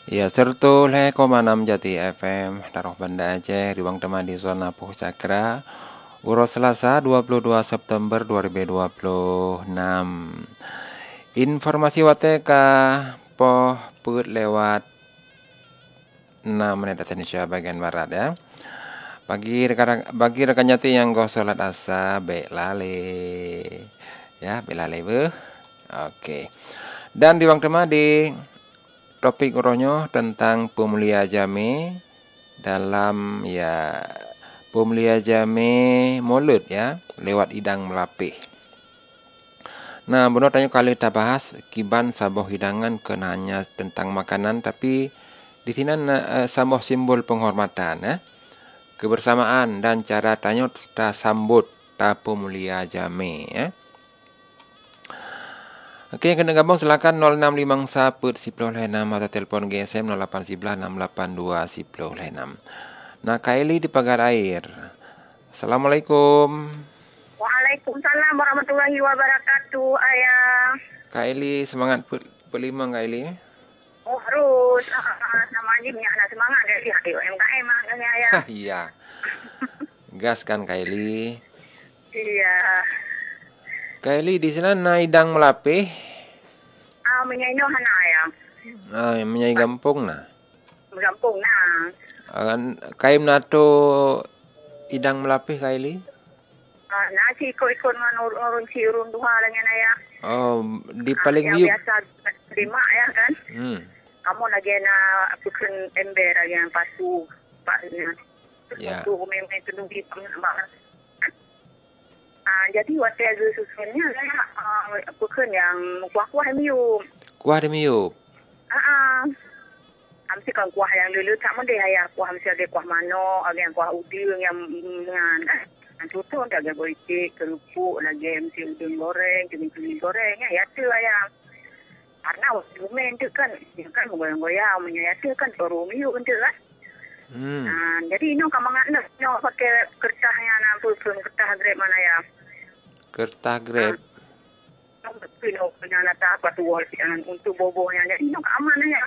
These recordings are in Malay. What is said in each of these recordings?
Ya, sertul 6 Jati FM, Taruh Banda Aceh, Riwang Teman di zona Puh Cakra, Uro Selasa 22 September 2026. Informasi wateka poh put lewat 6 menit Indonesia bagian barat ya. Bagi rekan nyati yang go salat asa baik lale. Ya, baik lale beuh. Oke. Dan di Wang Tema di topik uronyo tentang pemulia jame dalam ya pemulia jame mulut ya lewat idang melapih. Nah, benar tanya kali kita bahas kiban saboh hidangan kena hanya tentang makanan tapi di sini saboh simbol penghormatan ya. Kebersamaan dan cara tanya kita sambut ta pemulia jame ya. Okey, kena gabung silakan 0656 1006 atau telefon GSM 0811 682 1006. Nah, Kylie di Pagar Air. Assalamualaikum. Waalaikumsalam warahmatullahi wabarakatuh, ayah. Kylie, semangat pelima Kylie. Oh, harus. Nama anjingnya anak semangat dari UMKM makanya ayah. Iya. Gas kan Kylie. Iya. Kylie di sana naidang melapih. Menyaino hana ayah. Menyai gampung nah. Gampung nah. Kaim nato idang melapih Kylie. Nasi ikut urun si urun duha lagi ayah. Oh, di paling yang biasa terima ya kan. Kamu lagi na bukan ember yang pasu paknya. Ya. Untuk memang terdiri banget. Jadi waktu itu susunnya saya bukan yang kuah-kuah miu. Kuah demiu. Mesti kan kuah yang dulu sama deh ya. Kuah mesti ada kuah mano, ada yang kuah udil yang dengan contoh ada goicik, kerupuk, lagi mesti udang goreng, cumi-cumi goreng ya tu ayam. Karena waktu main tu kan goyang-goyang menyayat tu kan baru miu kan tu lah. Jadi ini kamu nggak pakai kertasnya nampu kertas grab mana ya? Kertas grab. Pino penyalata apa tu untuk bobohnya jadi ini aman ya.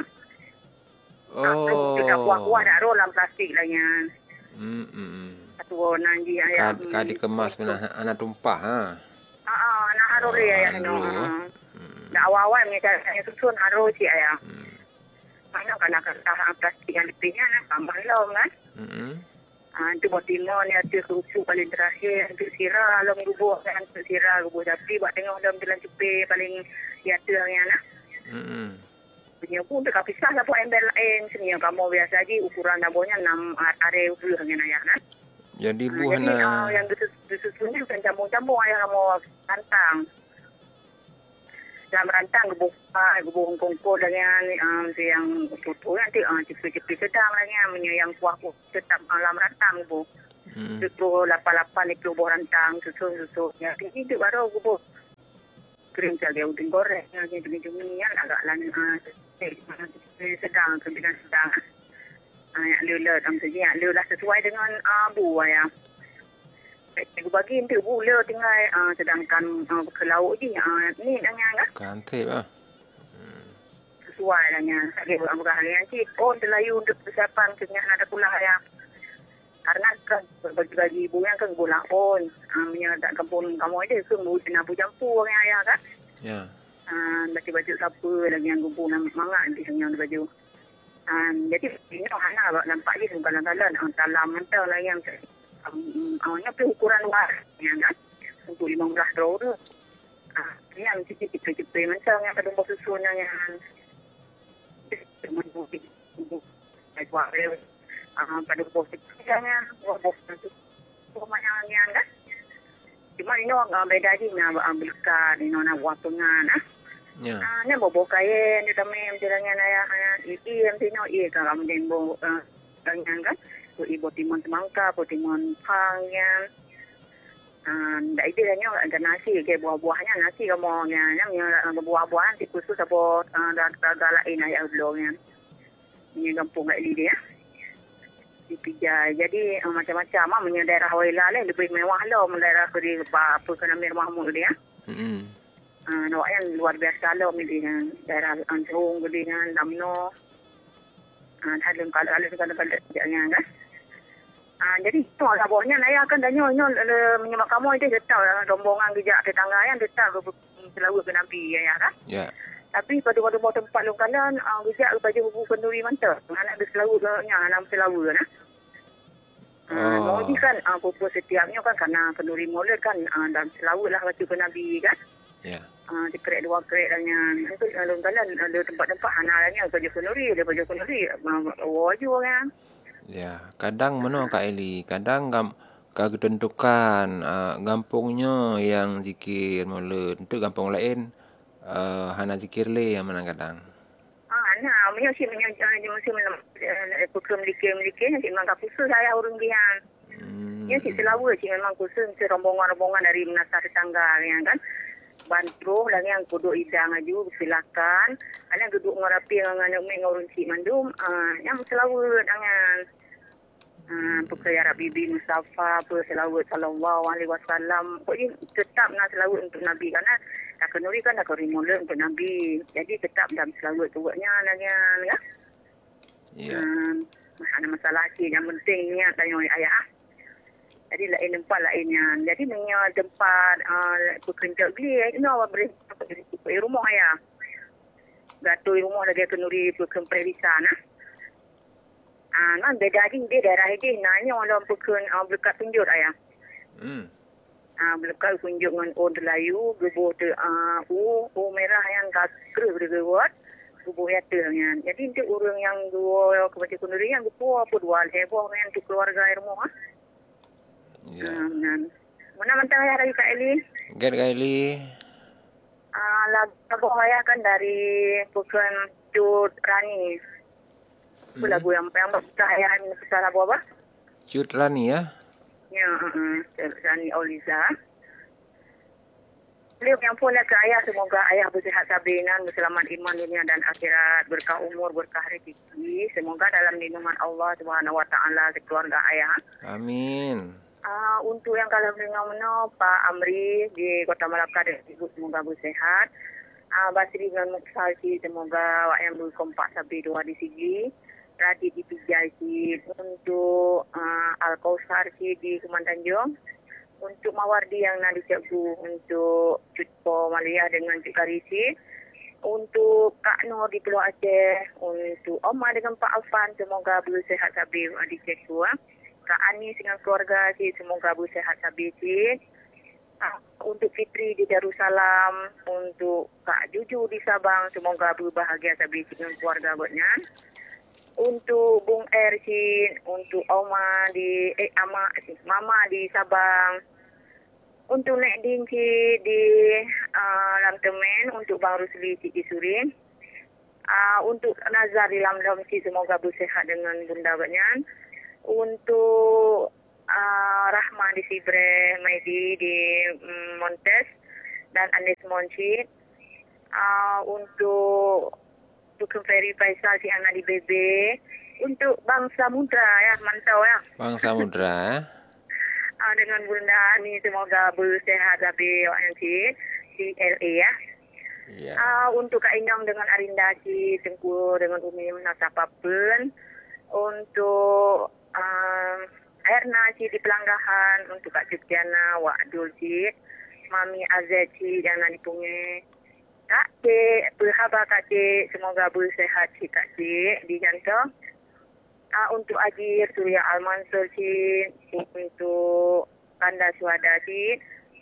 Kita kuah-kuah dah dalam plastik lah yang. Satu nanti ayam. Kad dikemas anak tumpah ha. Anak haru ya no. Dah awal-awal saya susun haru si ayam. Mana kena kertas plastik yang lebihnya nak tambah long kan. Itu buat timun ya tu kerupuk paling terakhir untuk sirah long bubuk kan untuk sirah bubuk tapi buat tengok dalam jalan cepe paling ya tu yang nak. Punya pun tak pisah lah buat ember lain sini kamu biasa aja ukuran dapurnya 6 are ukur dengan ayah kan. Jadi buahna yang disusunnya bukan campur-campur ayah kamu rantang. Dalam rantang gebuk kongkong dengan yang tutup nanti cepi-cepi sedang lagi yang kuah tetap dalam rantang gebuk. Itu 8 itu buah rantang susun ya ini tu baru gebuk. Kering saja udang goreng yang cumi-cumi yang agak lain sedang kemudian sedang lula dalam saja lula sesuai dengan bu ya. Aku bagi untuk bu lula tinggal sedangkan ke laut je ni dengan kantip ah. Sesuai dengan saya bukan harian cik telayu untuk persiapan kenyang ada pula ya. Karena kan bagi ibu yang kan bola pun tak kampung kamu ada semua nak campur dengan ayah kan. Ya. Baju siapa lagi yang kumpul semangat di sana baju. Jadi ini hana nampak je galang-galang dalam mentah lah yang awalnya ukuran luar ya kan untuk 15 dolar tu. Yang cepat-cepat mentah yang pada bos susun yang pada bos yang bos tu rumahnya kan. Cuma ini beda je nak belikan ini nak buat pengan Ya. Ni bobo kain di dalam jalannya ayah yang tino kan kamu dembo dengan kan tu ibu timun semangka timun pangnya dah itu hanya ada nasi ke buah-buahnya nasi kamu yang buah-buahan ti khusus apa dah lain ayah belongnya ini kampung kat dia dipijai jadi macam-macam punya daerah Waila lebih mewah lah daerah ke apa ke Amir Mahmud dia. Yang luar biasa lah dengan daerah Anjung dengan Damno Dalam kalau jangan kan. Jadi tu lah bawahnya ayah kan dah nyo menyemak kamu itu dia tahu lah rombongan gejak tetangga yang dia tahu selalu ke Nabi ya kan. Ya. Tapi pada tempat lokalan gejak baju buku kenduri mantap. Anak dia selalu nya anak selalu kan. Mau ni kan pupus setiapnya kan karena kenduri mulut kan dalam selalu lah baju ke Nabi kan. Ya. Dikerek dua kerek dengan itu lokalan ada tempat-tempat anaknya baju kenduri wajib kan. Ya, kadang mana Kak Eli, kadang kagak tentukan gampungnya yang zikir mulut, itu gampung lain hana zikir le yang mana kadang. Mesti pukum likir nanti memang khusus saya orang dia. Ya si selalu sih memang khusus rombongan dari menasar tetangga yang kan. Bantu lah yang kudu idang aju silakan. Ada duduk ngarapi dengan ngurun si mandum yang selalu dengan Pukaya Bibi Mustafa selalu sallallahu alaihi wasallam. Pokoknya tetap nak selalu untuk Nabi karena tak kenuri kan tak kerimula untuk Nabi. Jadi tetap dalam selalu tuanya lagi ya. Ya. Masalah sih yang penting niat tanya ayah. Jadi lain tempat lainnya. Jadi punya tempat pekerja beli ini awak beri rumah ayah. Gatul rumah lagi kenuri pekerja di sana. Nan beda dia daerah ini nanya orang pekerja berkat tunjuk ayah. Berkat tunjuk dengan orang Melayu gebuh tu merah yang kakru bergebuat gebuh yatanya. Jadi itu orang yang dua kebaca kenduri yang gebuh apa dua heboh yang tu keluarga rumah. Ya. Mana mentang ayah dari Kak Eli? Kak Eli. Lagu ayah kan dari bukan Cut Rani. Itu lagu yang ayah besar lagu apa? Cut Rani ya? Ya, Rani Oliza. Beliau yang pun ke ayah, semoga ayah bersihat sabinan, berselamat iman dunia dan akhirat, berkah umur, berkah rezeki. Semoga dalam lindungan Allah Subhanahu Wa Taala keluarga ayah. Amin. Untuk yang kalau mendengar Pak Amri di Kota Malaka dan Ibu semoga bersihat. Basri dengan Muksalsi semoga yang berkompak sampai dua di sini. Radit di Pijai untuk Al-Kausar di Kemantanjung. Untuk Mawardi yang nak dicakbu untuk Cutpo Malia dengan Cik Karisi. Untuk Kak Nur di Pulau Aceh. Untuk Oma dengan Pak Alfan semoga bersihat sampai dicakbu. Kak Anis dengan keluarga semoga bersihat sampai untuk Fitri di Darussalam, untuk Kak Juju di Sabang semoga berbahagia sampai dengan keluarga buatnya. Untuk Bung Ersin, untuk Mama di Sabang, untuk Nek Dinci di Lamtemen, untuk Bang Rusli di Surin, untuk Nazar di Lamdam semoga bersihat dengan bunda buatnya. Untuk Rahma di Sibre, Maidi di Montes dan Anis Monci. Untuk Ferry Faisal si anak di BB. Untuk Bang Samudra ya, mantau ya. Bang Samudra. Dengan bunda ni semoga bersihat sampai si LA ya. Ya. Untuk Kak Inang dengan Arinda si Tengku dengan Umi Nasapapun. Untuk Erna si di Pelanggahan, untuk Kak Cutiana, Wak Dul si, Mami Azet si yang di Pungi. Kak Cik, berhabar Kak Cik, semoga bersihat si Kak Cik di jantung. Untuk Ajir Surya Al-Mansur si, untuk Kanda Suhada si,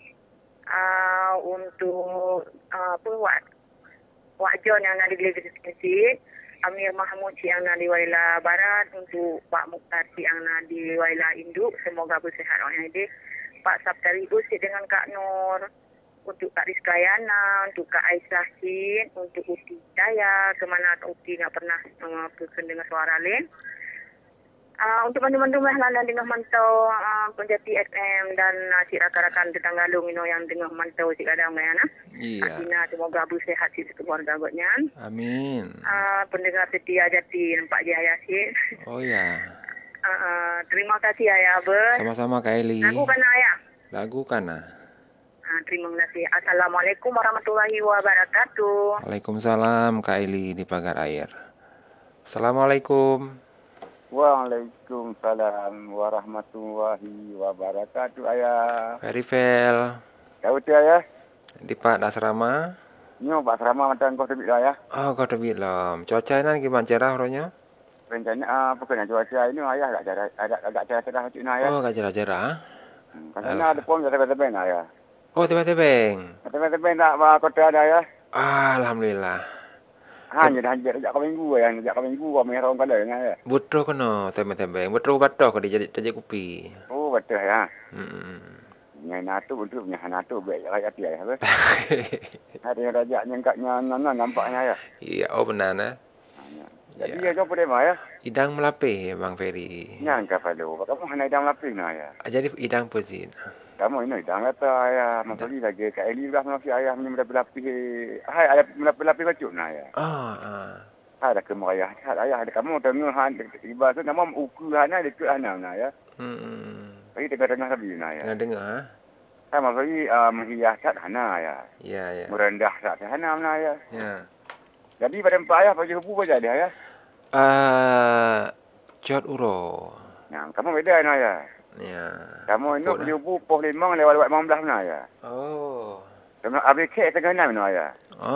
untuk Wak John yang ada di Levis si, Amir Mahmud si yang di Waila Barat, untuk Pak Mukhtar si yang di Waila Induk, semoga bersihat orang ini. Pak Sabtarius si dengan Kak Nur, untuk Kak Rizkayana, untuk Kak Aisyah si, untuk Uti Daya, kemana Uti nggak pernah mendengar suara lain. Untuk mandu-mandu mahlan dengan mantau Penjati FM dan si rakan-rakan tetanggalung yang dengan mantau si kadang mana. Iya. Akhirnya semoga bersihat si keluarga buatnya. Amin. Pendengar setia Jati nampak dia Yasin. Oh ya. Terima kasih Ayah Ber. Sama-sama Kak Eli. Lagu kana Ayah. Lagu kana. Terima kasih. Assalamualaikum warahmatullahi wabarakatuh. Waalaikumsalam Kak Eli di Pagar Air. Assalamualaikum. Waalaikumsalam warahmatullahi wabarakatuh, ayah. Very well. Tahu tu, ayah? Di Pak Asrama. Nyo Pak Asrama macam kau terbit lah, ayah. Oh, kau dah bilang. Cuaca ini gimana cerah orangnya? Rencana bukan cuaca ini, ayah agak cerah macam ni, ayah. Oh, agak cerah-cerah. Karena ada pun tebing-tebing, ayah. Oh, tebing-tebing. Tebing-tebing tak kota ada, ayah. Alhamdulillah. Hanya dah sejak kau minggu, ayah. Sejak kau minggu, kau merah orang kala, ayah. Betul kena tebing-tebing. Betul batok kau dia jadi kopi. Oh, betul, ayah. Hmm. Punya natu untuk punya natu baik rakyat dia, ayah. Ada yang rajak nyengkaknya nampaknya, ayah. Iya, oh benar nah. Jadi ya kau boleh mah, ayah. Idang melapih, Bang Ferry. Nyangka pada, kamu hanya idam lapis, ayah. Jadi idang pun. Kamu ini dah kata ayah masuk lagi Kak Eli dah masuk ayah punya berlapis. Hai ayah berlapis baju nah ayah. Ada ke ayah. Ayah ada kamu tengah han tiba tu nama ukur hana dekat hana nah ayah. Bagi tengah-tengah sabi nah ayah. Dengar ha? Sama bagi menghiasat hana ayah. Ya. Merendah sat hana nah ayah. Ya. Jadi pada empat ayah bagi hubu aja dia ayah. Jod uro. Nah, kamu beda nah ayah. Ya. Kamu ini beli hubu poh 5 lewat 15 nah ayah. Oh. Tengah ABK tengah 6 nah ayah.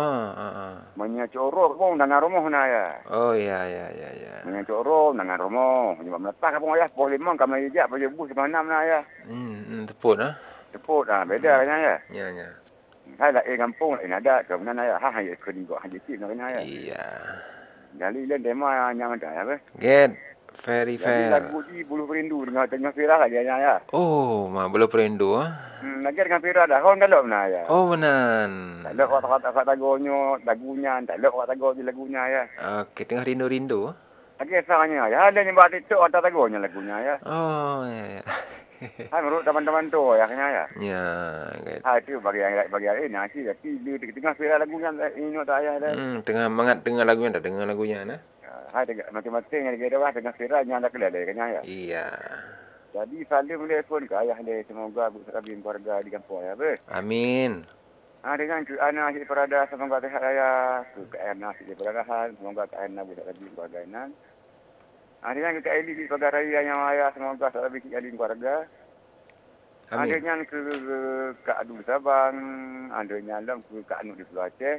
Menyacorok pun dengan rumah na ya. Oh ya. Menyacorok dengan rumah. Menyebab meletak kamu ayah. Poh 5 kamu ijak pada bus 6 na ya. Teput lah. Teput lah. Beda kan ya. Ya. Saya dah kampung lah. Ada kemudian ayah. Hanya kedua. Hanya cip nak ya. Iya. Jadi lah tema yang ada ya. Get very fair. Jadi lagu di Bulu Perindu dengan tengah Fira lah dia ya. Oh, mah Bulu Perindu ah. Lagi dengan Fira dah. Kau kalau mana ya. Oh benar. Tak ada kata-kata lagunya. Tak ada kata-kata lagunya ya. Okey, tengah rindu-rindu. Lagi esaknya ya. Ada yang buat itu kata lagunya lagunya ya. Oh ya. Hai menurut teman-teman tu ya kena ya. Ya, good. Hai tu bagi nasi tapi dia tengah Fira lagunya ini tak ayah dah. Tengah mangat dengar lagunya dah dengar lagunya nah. Hai macam-macam yang dia dah dengan Fira yang dah kelal kena ya. Iya. Jadi salam telefon ke ayah dia semoga berkabin keluarga di kampung ya be. Amin. Dengan tu anak si perada semoga sehat raya, ke anak si peradahan semoga ke anak berkabin keluarga nan. Dengan ke Eli di keluarga raya yang ayah semoga berkabin keluarga. Adanya ke Kak Adul Sabang, adanya dalam ke Kak Anu di Pulau Aceh.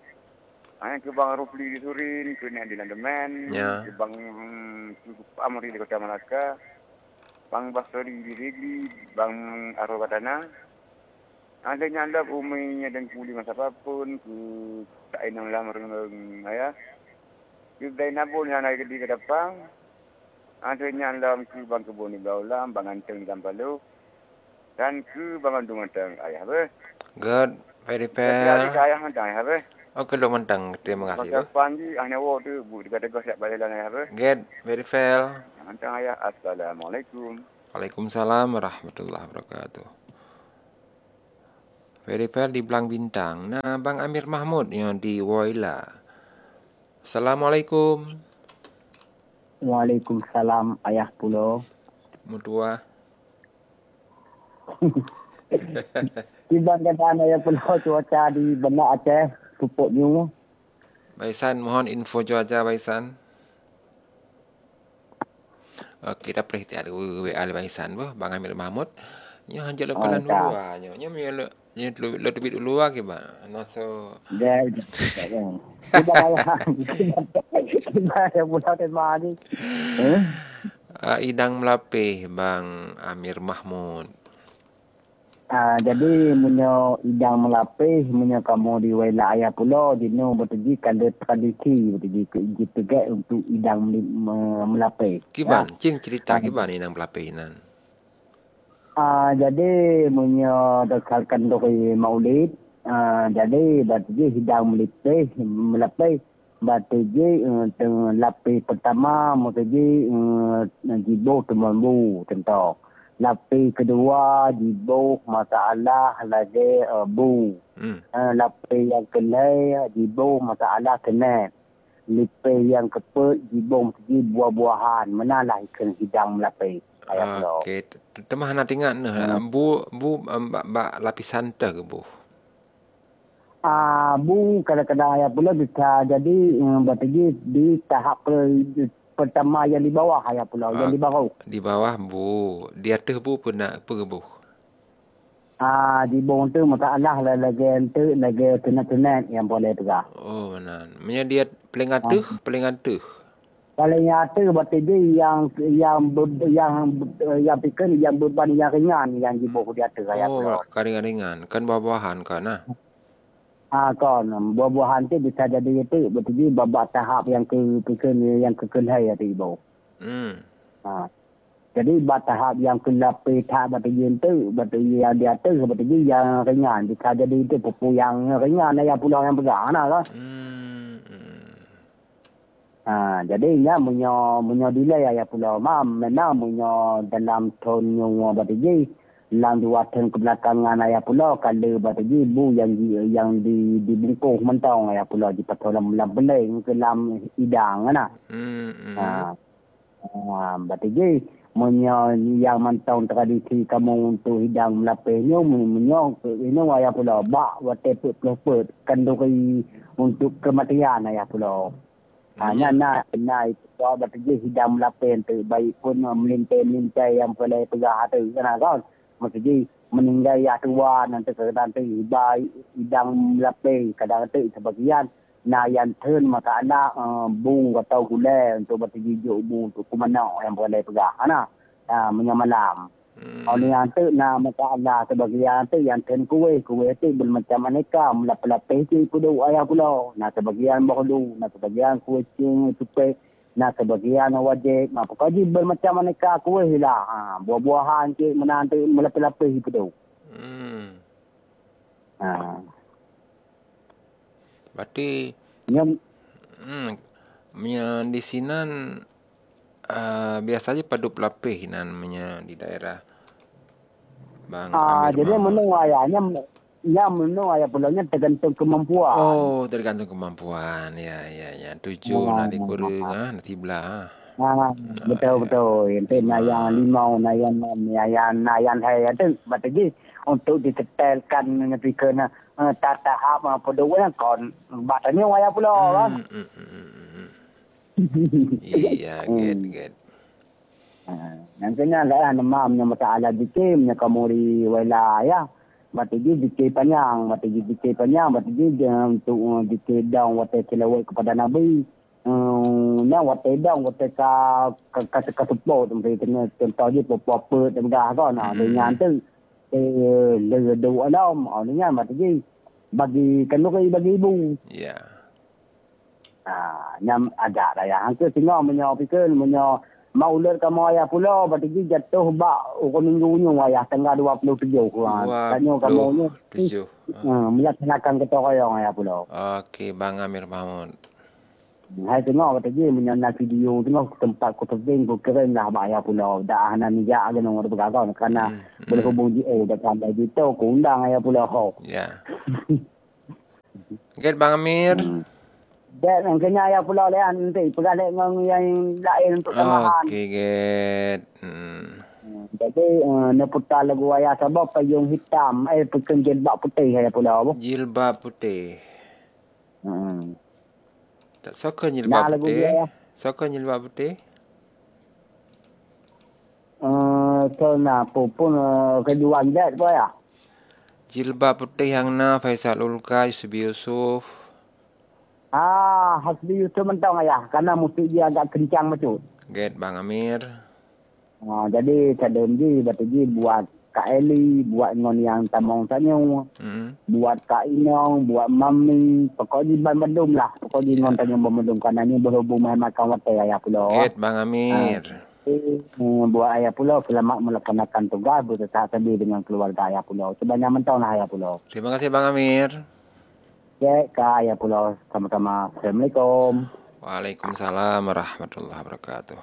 Ke Bang Rufli di Surin, ke Nek di Landemen, ke Bang Amri di Kota Malaka, Bang Basori di Regli, Bang Arwah Badana. Adanya dalam uminya dan kuli masa apapun, ke Kak Enam Lamreng ayah. Ke Zainabul yang naik di Kedapang. Adanya dalam ke Bang Kebun di Blaulam, Bang Anteng di Tampalu. Dan ke Bang Andung Mentang ayah be. Good, very fair. Jadi ayah Mentang ayah be. Oke lo Mentang, terima kasih lo. Pagi hanya waktu bu dekat siap balik dan ayah be. Good, very fair. Mentang ayah. Assalamualaikum. Waalaikumsalam warahmatullahi wabarakatuh. Very fair di Belang Bintang. Nah, Bang Amir Mahmud yang di Woyla. Assalamualaikum. Waalaikumsalam ayah pulau. Mutua. Tiba keadaan ayah pulau cuaca di Banda Aceh pupuk new. Baisan mohon info cuaca Baisan. Okey dah perhati ada WA Baisan bah Bang Amir Mahmud. Nya hanja lepalan dulu ah. Nya le lebih dulu ah ke ba. No so. Dah. Tiba ayah pulau tema ni. Idang melapih Bang Amir Mahmud. Jadi munyo idang melapih munyo kamu di wilayah ayah pulau dino bertuju kada tradisi bertuju ke ijit tegak untuk idang melapih. Kiban cing cerita kiban idang melapih nan. Jadi munyo dekalkan dari Maulid jadi bertuju idang melapih bertuju lapih pertama bertuju jibo temambu contoh. Lapis kedua jibuh masalah lagi bu. Lapis yang kelai jibuh masalah kena. Lapis yang keput jibuh segi buah-buahan. Manalah ikan hidang lapis. Okey. Temah nak tengok bu lapisan teh ke bu? Bu kadang-kadang ayah pula bisa jadi berarti di tahap pertama yang di bawah ayah pula, yang di bawah. Di bawah bu. Di atas bu pernah apa bu? Di bawah tu masalah lagi tenet yang boleh pegang. Oh benar. Punya dia paling atas, paling atas. Kalau yang atas berarti dia yang pikir yang beban yang ringan yang di bawah di atas ayah pula. Ringan-ringan. Kan buah-buahan kan nah. Kan buah-buahan tu bisa jadi itu berarti babak tahap yang kekelai di bawah. Jadi tahap yang ke-8 tahap berarti itu berarti yang di atas berarti yang ringan bisa jadi itu pupu yang ringan yang pulau yang pegang kan. Jadi ya munyo delay ya pulau memang munyo dalam tahun yang berarti dalam 2 tahun kebelakangan ya pulau kalau berarti bu yang di bungkus mentong ya pulau di patolam beleng ke dalam hidang kan. Berarti munyo yang mentong tradisi kamu untuk hidang melapehnya munyo ini ya pulau bak wate put kanduri untuk kematian ya pulau. Hanya naik berarti hidang melapeh tu baik pun melintai yang boleh pegang tu kan. Maksudnya meninggal ya tua nanti baik hidang melapeh kadang tu sebagian yang turn maka anak bung atau gula untuk bertujuh bung untuk kumana yang boleh pegang menyamalam. Oleh yang tu maka anak sebagian tu yang turn kuih tu bermacam aneka melapeh tu kudu ayah pula. Sebagian baru sebagian kuih tupai. Sebagian wajib pokoknya bermacam aneka kuih lah. Buah-buahan ke menanti melapeh itu tu. Berarti di sinan biasa aja padu pelapih nan di daerah Bang Amir. Jadi menung ayahnya menung ayah pulangnya tergantung kemampuan. Oh, tergantung kemampuan. Ya. 7 nanti kurang nanti belah. Betul. Itu yang 5 yang saya tu berarti untuk ditetelkan nanti kena tahap pedua kon batanya ayah pula kan. Iya, get. Nantinya lah nama masalah dikit kamuri wilayah. Berarti dikit panjang, berarti untuk dikit down waktu celawai kepada Nabi. Waktu down waktu ka support untuk contoh je apa dan dah kan. Dengan tu le dua dalam awalnya berarti bagi kanuri bagi ibu. Ya. Nyam ada lah ya. Angka tengok pikir maulid kamu ayah pula berarti jatuh bak minggunya ayah tanggal 27 tanya kamu ni melaksanakan ketoroyong ayah pula. Okey Bang Amir Mahmud. Hai tengok berarti menyana video tengok tempat kutubing keren lah ayah pula dah hanan ya ada nombor beragam kerana boleh hubung GO dah sampai gitu undang ayah pula ya. Get Bang Amir. Dan kena ayah pula nanti pegang dengan yang lain untuk tambahan. Okey, get. Jadi neputar lagu ayah sebab payung hitam, pekan jilbab putih ayah pula apa? Jilbab putih. Tak suka jilbab putih. Suka jilbab putih? Pun kedua dia apa ya? Jilbab putih yang Faisal Ulka, Yusuf. Hasbi Yusuf mentang ayah. Karena musik dia agak kencang macam. Get Bang Amir. Jadi kadang je berarti buat Kak Eli, buat ngon yang tamong tanyo. Buat Kak Inong, buat Mami. Pokoknya bandum lah. Pokoknya ngon tanyo bandum. Karena ni berhubung makan watai ayah pula. Get Bang Amir. Buat ayah pula selamat melaksanakan tugas bertetap tadi dengan keluarga ayah pula. Sebanyak mentang lah ayah pula. Terima kasih Bang Amir. Kak ayah pula sama-sama. Assalamualaikum. Waalaikumsalam warahmatullahi wabarakatuh.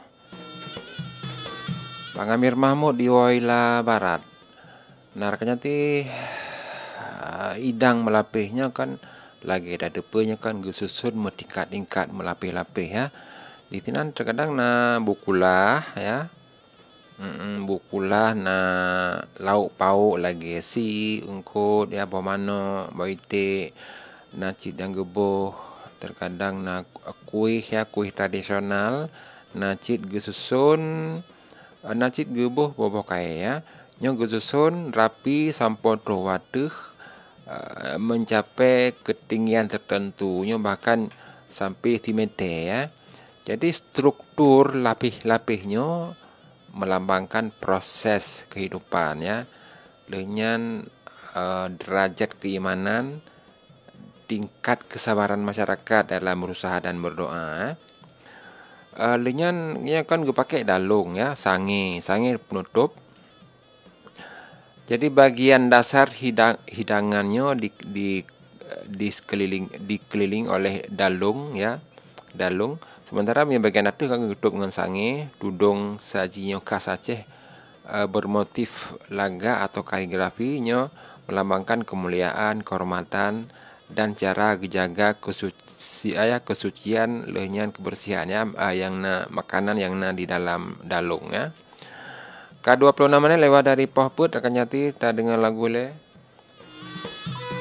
Bang Amir Mahmud di Waila Barat. Benarkah ti idang melapihnya kan lagi ada depenya kan gesusun metingkat-tingkat melapih-lapih ya. Di tinan terkadang bukulah ya. Bukulah lauk pauk lagi si ungkut ya pemano baite nacit dan gebuh, terkadang kuih tradisional, nacit gesusun, nacit gebuh boboh kai ya. Nyo gesusun rapi sampai terwadeh mencapai ketinggian tertentu, nyo bahkan sampai 3 meter ya. Jadi struktur lapih-lapihnya melambangkan proses kehidupan ya. Dengan derajat keimanan, tingkat kesabaran masyarakat dalam berusaha dan berdoa. Lenyan kan gue pakai dalung ya, sange penutup. Jadi bagian dasar hidangannya dikeliling oleh dalung ya, dalung. Sementara bagian atas kan ditutup dengan sange, tudung sajinya khas Aceh bermotif laga atau kaligrafinya melambangkan kemuliaan, kehormatan dan cara jaga kesucian lehnyan kebersihannya yang makanan yang di dalam dalung ya. K26 ni lewat dari Pohput akan nyati kita dengar lagu le.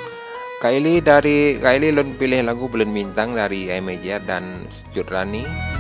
Kaili lon pilih lagu Bulan Bintang dari Meja dan Sujud Rani.